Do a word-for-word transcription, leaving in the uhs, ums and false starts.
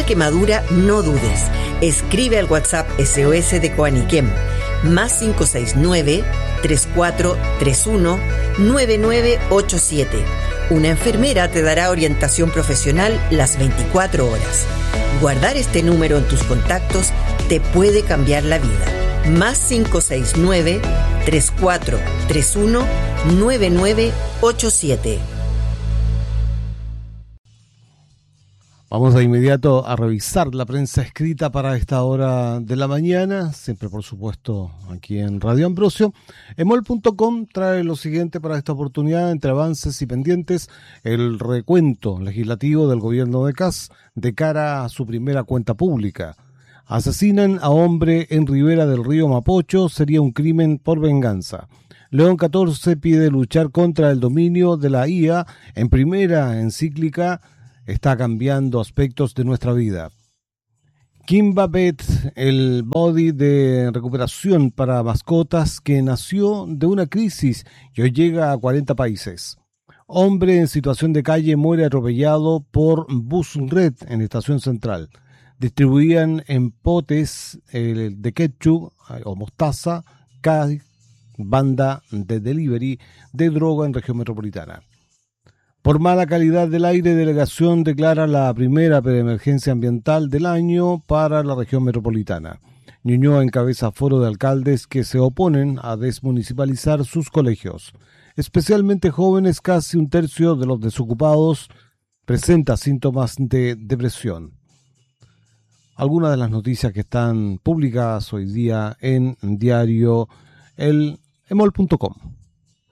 una quemadura, no dudes. Escribe al WhatsApp S O S de Coaniquem, más cinco seis nueve, tres cuatro tres uno, nueve nueve ocho siete. Una enfermera te dará orientación profesional las veinticuatro horas. Guardar este número en tus contactos te puede cambiar la vida. Más cinco seis nueve, tres cuatro tres uno, nueve nueve ocho siete. Vamos de inmediato a revisar la prensa escrita para esta hora de la mañana, siempre por supuesto aquí en Radio Ambrosio. Emol punto com trae lo siguiente para esta oportunidad: entre avances y pendientes, el recuento legislativo del gobierno de Kast de cara a su primera cuenta pública. Asesinan a hombre en Ribera del Río Mapocho, sería un crimen por venganza. León catorce pide luchar contra el dominio de la I A en primera encíclica. Está cambiando aspectos de nuestra vida. Kimba Pet, el body de recuperación para mascotas que nació de una crisis y hoy llega a cuarenta países. Hombre en situación de calle muere atropellado por bus red en Estación Central. Distribuían en potes eh, de ketchup o mostaza cada banda de delivery de droga en región metropolitana. Por mala calidad del aire, delegación declara la primera preemergencia ambiental del año para la región metropolitana. Ñuñoa encabeza foro de alcaldes que se oponen a desmunicipalizar sus colegios. Especialmente jóvenes, casi un tercio de los desocupados presenta síntomas de depresión. Algunas de las noticias que están publicadas hoy día en diario el emol punto com.